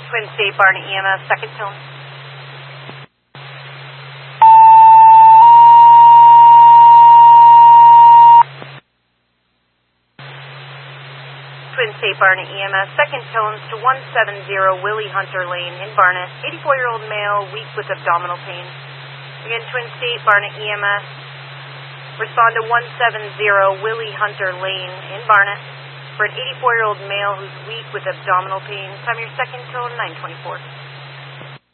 Twin State Barnet EMS, second tone. Twin State Barnet EMS, second tones to 170 Willie Hunter Lane in Barnet. 84-year-old male, weak with abdominal pain. Again, Twin State Barnet EMS, respond to 170 Willie Hunter Lane in Barnet for an 84-year-old male who's weak with abdominal pain. Time your second tone, 924.